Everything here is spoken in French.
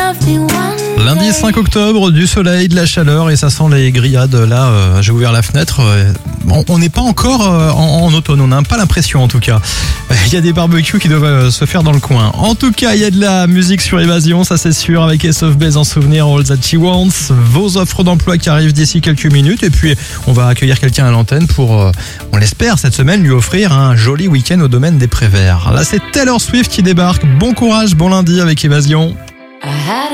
Lundi 5 octobre, du soleil, de la chaleur et ça sent les grillades. Là, j'ai ouvert la fenêtre. On n'est pas encore en automne, on n'a pas l'impression en tout cas. Il y a des barbecues qui doivent se faire dans le coin. En tout cas, il y a de la musique sur Évasion, ça c'est sûr, avec Ace of Base en souvenir, All That She Wants, vos offres d'emploi qui arrivent d'ici quelques minutes. Et puis, on va accueillir quelqu'un à l'antenne pour, on l'espère, cette semaine, lui offrir un joli week-end au domaine des Préverts. Là, c'est Taylor Swift qui débarque. Bon courage, bon lundi avec Évasion.